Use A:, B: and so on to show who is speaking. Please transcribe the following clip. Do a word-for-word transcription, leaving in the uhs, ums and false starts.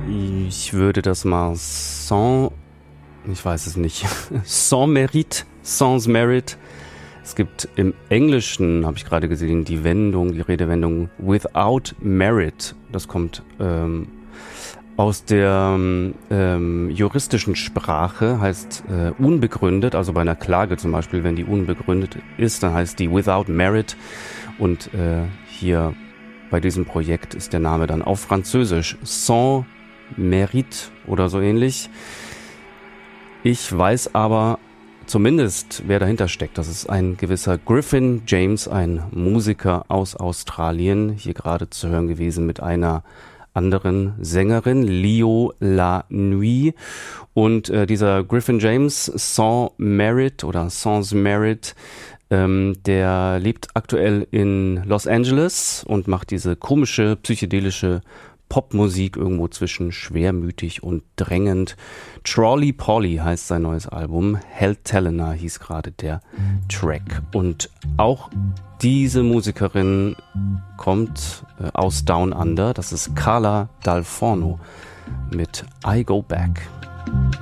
A: Ich würde das mal sans, ich weiß es nicht, sans mérite, sans merit. Es gibt im Englischen, habe ich gerade gesehen, die Wendung, die Redewendung without merit. Das kommt ähm, aus der ähm, juristischen Sprache, heißt äh, unbegründet, also bei einer Klage zum Beispiel, wenn die unbegründet ist, dann heißt die without merit. Und äh, hier bei diesem Projekt ist der Name dann auf Französisch sans mérite oder so ähnlich. Ich weiß aber zumindest, wer dahinter steckt. Das ist ein gewisser Griffin James, ein Musiker aus Australien, hier gerade zu hören gewesen mit einer anderen Sängerin, Leo La Nuit. Und äh, dieser Griffin James, Sans Merit oder Sans Merit, ähm, der lebt aktuell in Los Angeles und macht diese komische, psychedelische Popmusik irgendwo zwischen schwermütig und drängend. Trolley Polly heißt sein neues Album. Helltelena hieß gerade der Track. Und auch diese Musikerin kommt äh, aus Down Under. Das ist Carla Dal Forno mit I Go Back.